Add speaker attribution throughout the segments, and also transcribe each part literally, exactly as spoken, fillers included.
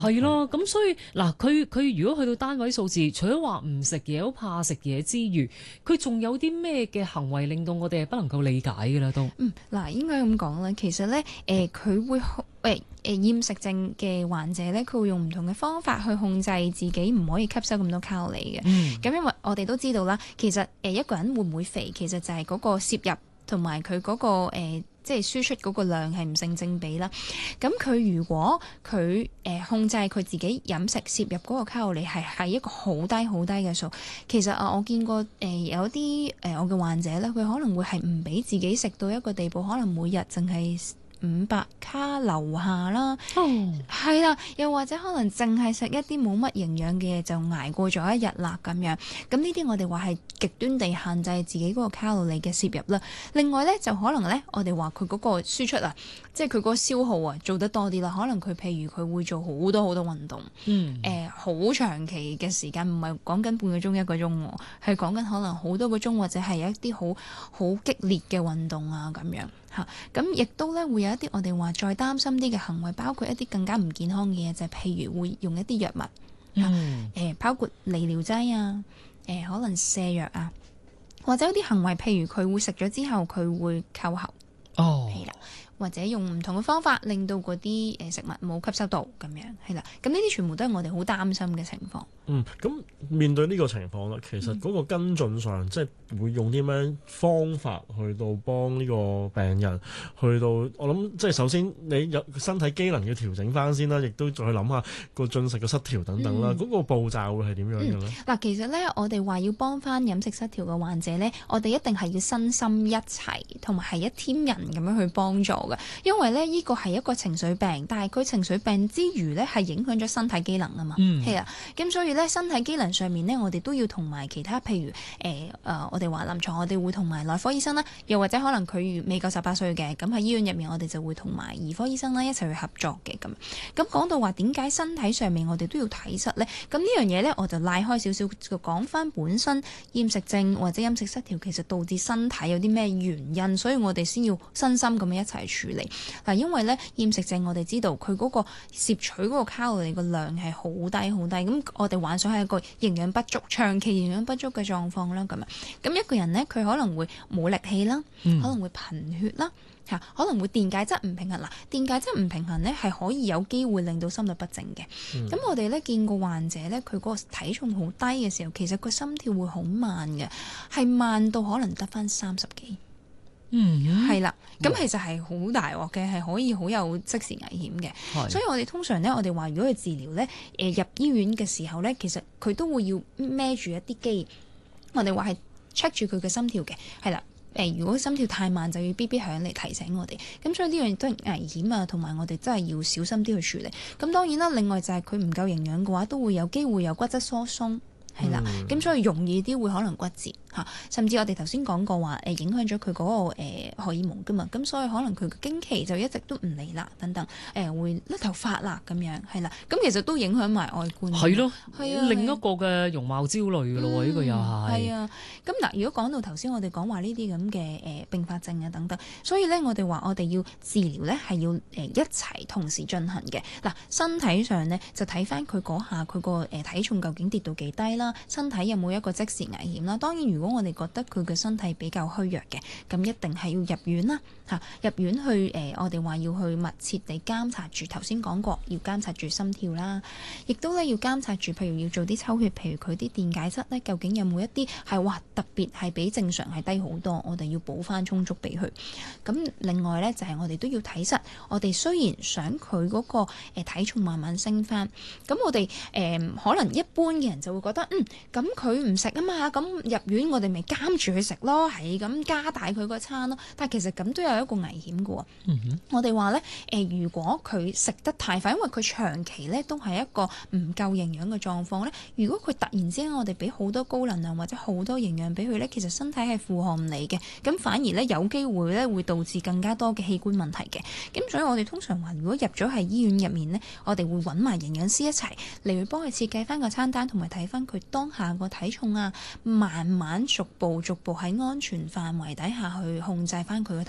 Speaker 1: 係咯，咁所以嗱，佢佢如果去到單位數字，除咗話唔食嘢、好怕食嘢之餘，佢仲有啲咩嘅行為令到我哋係不能夠理解嘅啦？都
Speaker 2: 嗯，嗱，應該咁講啦。其實咧，誒、呃，佢會誒誒厭食症嘅患者咧，佢會用唔同嘅方法去控制自己唔可以吸收咁多卡路里嘅。
Speaker 1: 嗯，
Speaker 2: 咁因為我哋都知道啦，其實誒、呃、一個人會唔會肥，其實就係嗰個攝入同埋佢嗰個誒。呃即係輸出嗰個量係唔成正比啦。咁佢如果佢誒、呃、控制佢自己飲食攝入嗰個卡路里係係一個好低好低嘅數，其實啊，我見過誒、呃、有啲誒、呃、我嘅患者咧，佢可能會係唔俾自己食到一個地步，可能每日淨係五百卡樓下啦，係啦、哦，又或者可能淨係食一啲冇乜營養嘅嘢就捱過咗一日啦咁樣。咁呢啲我哋話係極端地限制自己嗰個卡路里嘅攝入啦。另外呢，就可能呢，我哋話佢嗰個輸出啊，即係佢嗰個消耗啊做得多啲啦。可能佢譬如佢會做好多好多運動，
Speaker 1: 嗯，
Speaker 2: 誒好、呃、長期嘅時間，唔係講緊半個鐘一個鐘喎，係講緊可能好多個鐘，或者係一啲好好激烈嘅運動啊咁樣。嚇，咁亦都咧會有一啲我哋話再擔心啲嘅行為，包括一啲更加唔健康嘅嘢，就係、是、譬如會用一啲藥物，誒、
Speaker 1: 嗯
Speaker 2: 呃、包括利尿劑啊，誒、呃、可能瀉藥啊，或者有啲行為，譬如佢會食咗之後佢會扣喉，
Speaker 1: 哦，
Speaker 2: 係啦，或者用唔同嘅方法令到嗰啲誒食物冇吸收到咁樣，係啦，咁呢啲全部都係我哋好擔心嘅情況。
Speaker 3: 嗯，咁面對呢個情況咧，其實嗰個跟進上，嗯、即係會用啲咩方法去到幫呢個病人，去到我諗，即係首先你有身體機能要調整翻先啦，亦都再去諗下個進食嘅失調等等啦。嗰、嗯、個步驟會係點樣嘅咧？嗱、
Speaker 2: 嗯，其實咧，我哋話要幫翻飲食失調嘅患者咧，我哋一定係要身心一齊，同埋係一 team 人咁樣去幫助嘅。因為咧，呢個係一個情緒病，但係佢情緒病之餘咧，係影響咗身體機能啊嘛。嗯，係啊，咁所以咧，身體機能上面咧，我哋都要同埋其他，譬如誒誒、呃呃，我哋話臨床，我哋會同埋內科醫生啦，又或者可能佢未夠十八歲嘅，咁喺醫院入面，我哋就會同埋兒科醫生啦一齊去合作嘅咁。咁講到話點解身體上面我哋都要睇實咧？咁呢樣嘢咧，我就拉開少少，就講翻本身厭食症或者飲食失調，其實導致身體有啲咩原因，所以我哋先要身心咁樣一齊處理。嗱，因為咧厭食症，我哋知道佢嗰個攝取嗰個卡路里個量係好低好低，咁我哋幻想係一個營養不足、長期營養不足嘅狀況啦。咁啊，咁一個人咧，佢可能會冇力氣啦，嗯、可能會貧血啦，嚇，可能會電解質唔平衡。嗱，電解質唔平衡咧係可以有機會令到心律不正嘅。咁、嗯、我哋咧見過患者咧，佢嗰個體重好低嘅時候，其實個心跳會好慢嘅，係慢到可能得返三十幾。嗯，係啦，咁其實係好大鑊嘅，係可以好有即時危險嘅。的所以我哋通常咧，我哋話如果去治療咧，誒、呃、入醫院嘅時候咧，其實佢都會要孭住一啲機，我哋話係 check 住佢嘅心跳嘅，係啦。誒、呃，如果心跳太慢，就要嗶嗶響嚟提醒我哋。咁所以呢樣都係危險啊，同埋我哋真係要小心啲去處理。咁當然啦，另外就係佢唔夠營養嘅話，都會有機會有骨質疏鬆。係啦，咁、嗯、所以容易啲會可能骨折嚇，甚至我哋頭先講過話誒影響咗佢嗰個誒、呃、荷爾蒙噶嘛，咁所以可能佢嘅經期就一直都唔嚟啦，等等誒、呃、會甩頭髮啦咁樣，係啦，咁其實都影響埋外觀。係咯，係啊，
Speaker 1: 另一個嘅容貌焦慮噶咯喎，呢、嗯、個又係。係啊，咁嗱，如果講到頭先我哋講話呢啲咁嘅誒併發症啊等等，所以咧我哋話我哋要治療咧係要誒一齊同時進行嘅。嗱，身體上咧就睇翻佢嗰下佢個誒體重究竟跌到幾低啦。身體有冇一個即時危險啦？當然，如果我哋覺得佢嘅身體比較虛弱嘅，咁一定係要入院啦嚇。入院去誒、呃，我哋話要去密切地監察住。頭先講過，要監察住心跳啦，亦都咧要監察住，譬如要做啲抽血，譬如佢啲電解質咧，究竟有冇一啲係哇特別係比正常係低好多，我哋要補翻充足俾佢。咁另外咧就係、是、我哋都要睇實，我哋雖然想佢嗰、那個誒、呃、體重慢慢升翻，咁我哋誒、呃、可能一般嘅人就會覺得嗯。咁佢唔食啊嘛，咁入院我哋咪監住佢食咯，係咁加大佢個餐咯。但係其實咁都有一個危險嘅喎。嗯、哼我哋話咧，誒、呃、如果佢食得太快，因為佢長期咧都係一個唔夠營養嘅狀況咧。如果佢突然之間我哋俾好多高能量或者好多營養俾佢咧，其實身體係負荷唔嚟嘅，咁反而咧有機會咧會導致更加多嘅器官問題嘅。咁所以我哋通常話，如果入咗喺醫院入面咧，我哋會揾埋營養師一齊嚟去幫佢設計翻個餐單，同埋睇翻佢當下個體重啊，慢慢逐步逐步喺安全範圍底下去控制翻佢個體重係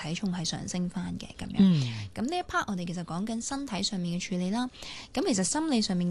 Speaker 2: 係上升翻嘅咁樣。
Speaker 1: 嗯，
Speaker 2: 咁呢一 part 我哋其實講緊身體上面嘅處理啦。咁其實心理上面